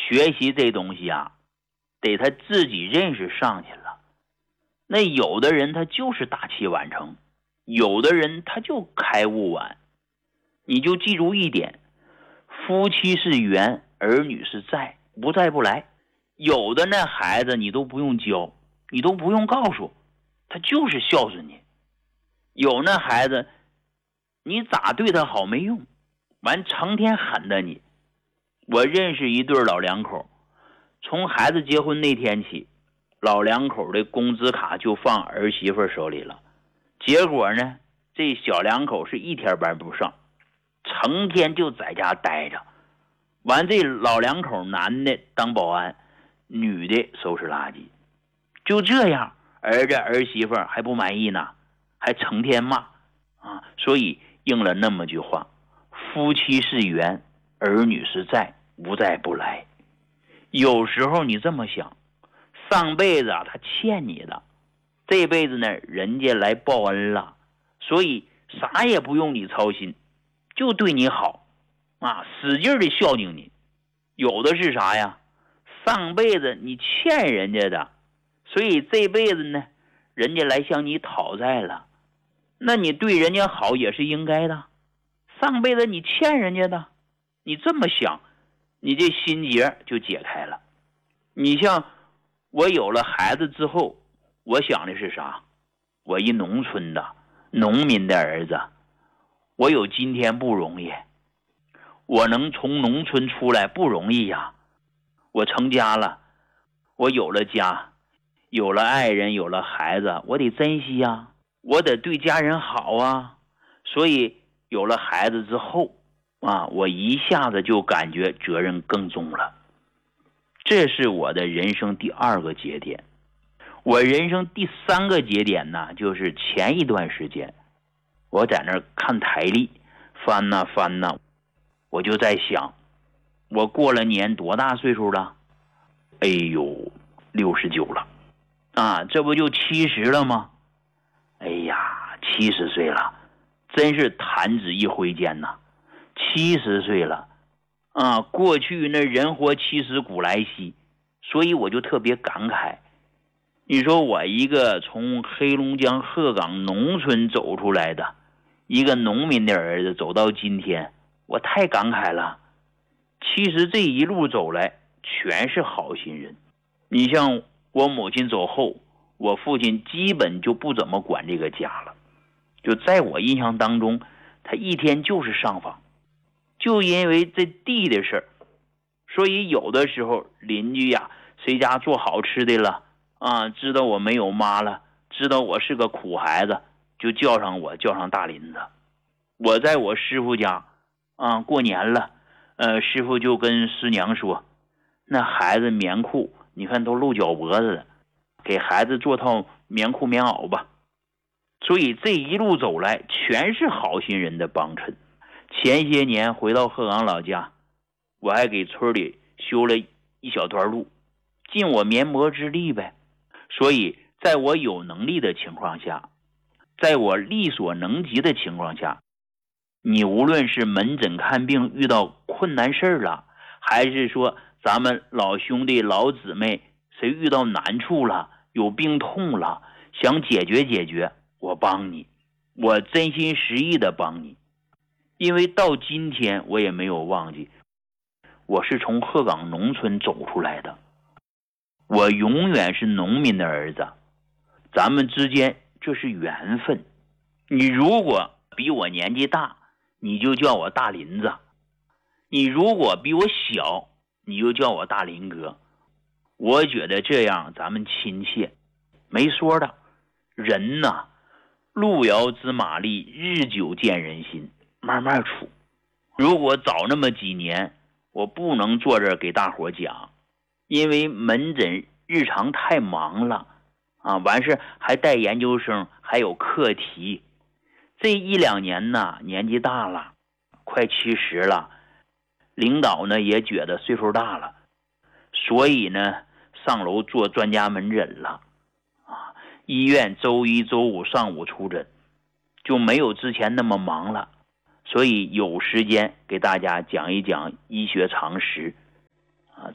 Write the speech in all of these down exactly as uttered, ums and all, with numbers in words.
学习这东西啊，得他自己认识上去了。那有的人他就是大器晚成，有的人他就开悟晚。你就记住一点，夫妻是缘，儿女是债，不在不来。有的那孩子你都不用教，你都不用告诉，他就是孝顺你。有那孩子你咋对他好没用，完成天狠的你。我认识一对老两口，从孩子结婚那天起，老两口的工资卡就放儿媳妇手里了。结果呢，这小两口是一天班不上，成天就在家待着。完，这老两口男的当保安，女的收拾垃圾。就这样，儿子儿媳妇还不满意呢，还成天骂啊。所以应了那么句话，夫妻是缘，儿女是债，无债不来。有时候你这么想，上辈子啊他欠你的，这辈子呢人家来报恩了，所以啥也不用你操心，就对你好啊，使劲的孝敬你。有的是啥呀，上辈子你欠人家的，所以这辈子呢人家来向你讨债了，那你对人家好也是应该的。上辈子你欠人家的，你这么想，你这心结就解开了。你像我有了孩子之后，我想的是啥？我一农村的农民的儿子，我有今天不容易，我能从农村出来不容易呀。我成家了，我有了家，有了爱人，有了孩子，我得珍惜呀，我得对家人好啊。所以有了孩子之后啊，我一下子就感觉责任更重了。这是我的人生第二个节点。我人生第三个节点呢，就是前一段时间我在那儿看台历，翻呐翻呐，我就在想，我过了年多大岁数了？哎呦，六十九了啊，这不就七十了吗？哎呀，七十岁了，真是弹指一挥间呐！七十岁了啊，过去那人活七十古来稀，所以我就特别感慨。你说我一个从黑龙江鹤岗农村走出来的一个农民的儿子，走到今天，我太感慨了。其实这一路走来全是好心人。你像我母亲走后，我父亲基本就不怎么管这个家了。就在我印象当中，他一天就是上访，就因为这地的事儿，所以有的时候邻居呀，谁家做好吃的了啊，知道我没有妈了，知道我是个苦孩子，就叫上我，叫上大林子。我在我师傅家啊过年了，呃，师傅就跟师娘说，那孩子棉裤你看都露脚脖子了，给孩子做套棉裤棉袄吧。所以这一路走来全是好心人的帮衬。前些年回到鹤岗老家，我还给村里修了一小段路，尽我绵薄之力呗。所以在我有能力的情况下，在我力所能及的情况下，你无论是门诊看病遇到困难事了，还是说咱们老兄弟老姊妹谁遇到难处了，有病痛了，想解决解决，我帮你，我真心实意的帮你。因为到今天我也没有忘记，我是从鹤岗农村走出来的，我永远是农民的儿子，咱们之间这是缘分。你如果比我年纪大，你就叫我大林子；你如果比我小，你就叫我大林哥。我觉得这样咱们亲切。没说的，人呐，路遥知马力，日久见人心，慢慢处。如果早那么几年，我不能坐这儿给大伙讲，因为门诊日常太忙了啊，完事还带研究生，还有课题。这一两年呢，年纪大了，快七十了，领导呢也觉得岁数大了，所以呢上楼做专家门诊了啊，医院周一周五上午出诊，就没有之前那么忙了，所以有时间给大家讲一讲医学常识啊。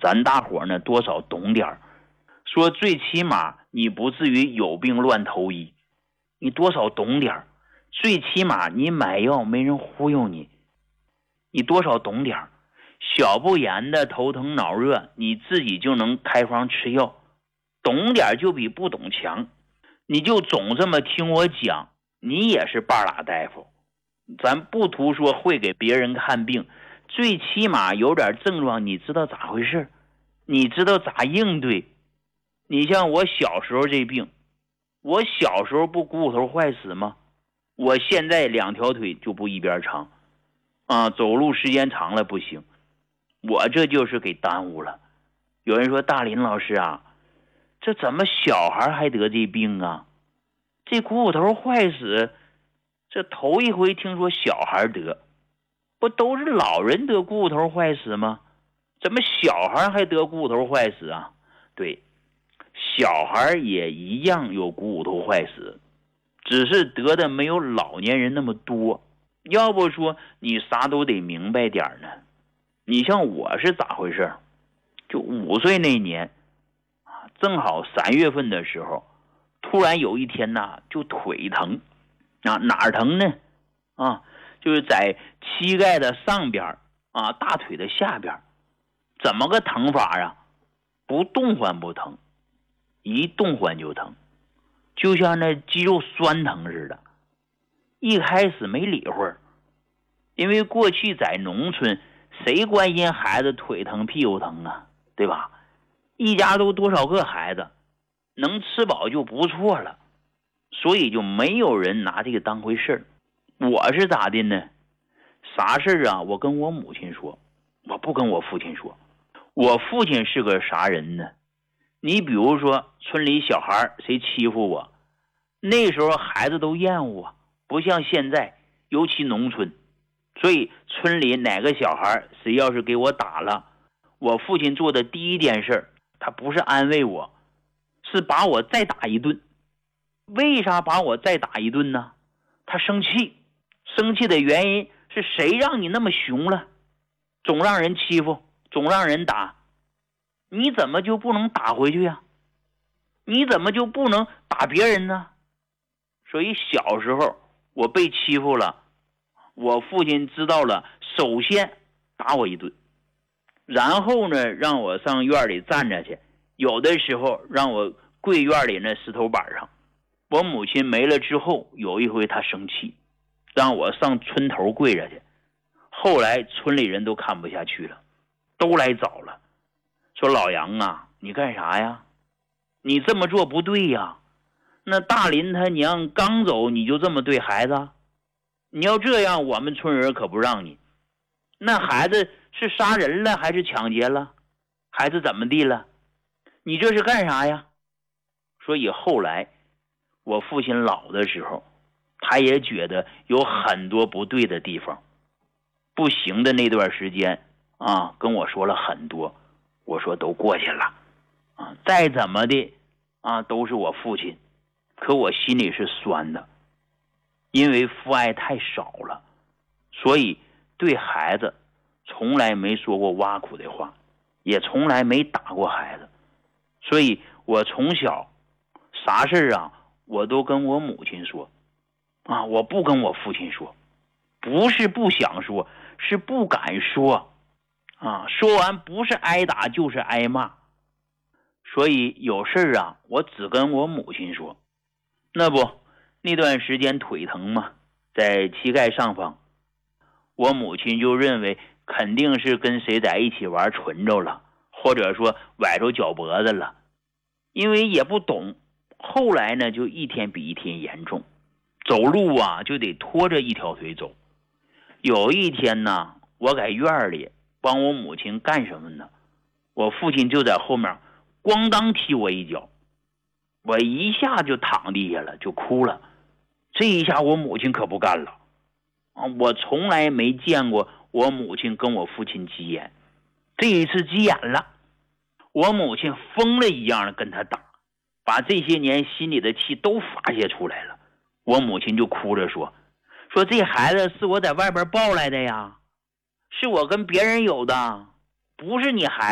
咱大伙呢多少懂点儿，说最起码你不至于有病乱投医，你多少懂点儿，最起码你买药没人忽悠你，你多少懂点儿，小不言的头疼脑热你自己就能开方吃药，懂点就比不懂强。你就总这么听我讲，你也是半拉大夫。咱不图说会给别人看病，最起码有点症状你知道咋回事，你知道咋应对。你像我小时候这病，我小时候不股骨头坏死吗？我现在两条腿就不一边长啊，走路时间长了不行，我这就是给耽误了。有人说大林老师啊，这怎么小孩还得这病啊？这股骨头坏死，这头一回听说小孩得，不都是老人得股骨头坏死吗？怎么小孩还得股骨头坏死啊？对，小孩也一样有股骨头坏死，只是得的没有老年人那么多。要不说你啥都得明白点呢。你像我是咋回事？就五岁那年正好三月份的时候，突然有一天呐，就腿疼啊，哪儿疼呢？啊，就是在膝盖的上边啊，大腿的下边。怎么个疼法啊？不动唤不疼，一动唤就疼，就像那肌肉酸疼似的。一开始没理会儿，因为过去在农村，谁关心孩子腿疼屁股疼啊，对吧？一家都多少个孩子，能吃饱就不错了，所以就没有人拿这个当回事。我是咋的呢？啥事啊？我跟我母亲说，我不跟我父亲说。我父亲是个啥人呢？你比如说村里小孩谁欺负我，那时候孩子都厌恶我，不像现在，尤其农村，所以村里哪个小孩谁要是给我打了，我父亲做的第一件事，他不是安慰我，是把我再打一顿。为啥把我再打一顿呢？他生气，生气的原因是谁让你那么凶了，总让人欺负，总让人打，你怎么就不能打回去呀？你怎么就不能打别人呢？所以小时候我被欺负了，我父亲知道了，首先打我一顿，然后呢让我上院里站着去，有的时候让我跪院里那石头板上。我母亲没了之后，有一回她生气，让我上村头跪着去。后来村里人都看不下去了，都来找了，说老杨啊，你干啥呀？你这么做不对呀。那大林他娘刚走你就这么对孩子，你要这样我们村人可不让你。那孩子是杀人了还是抢劫了？孩子怎么地了？你这是干啥呀？所以后来我父亲老的时候，他也觉得有很多不对的地方，不行的那段时间啊，跟我说了很多。我说都过去了啊，再怎么的啊，都是我父亲，可我心里是酸的，因为父爱太少了，所以对孩子从来没说过挖苦的话，也从来没打过孩子。所以我从小啥事啊，我都跟我母亲说啊，我不跟我父亲说，不是不想说，是不敢说啊，说完不是挨打就是挨骂。所以有事啊，我只跟我母亲说。那不那段时间腿疼嘛，在膝盖上方，我母亲就认为肯定是跟谁在一起玩纯着了，或者说崴着脚脖子了，因为也不懂。后来呢就一天比一天严重，走路啊就得拖着一条腿走。有一天呢，我在院里帮我母亲干什么呢？我父亲就在后面咣当踢我一脚，我一下就躺地下了，就哭了。这一下我母亲可不干了啊！我从来没见过我母亲跟我父亲急眼，这一次急眼了，我母亲疯了一样的跟他打，把这些年心里的气都发泄出来了。我母亲就哭着说说这孩子是我在外边抱来的呀，是我跟别人有的，不是你孩子。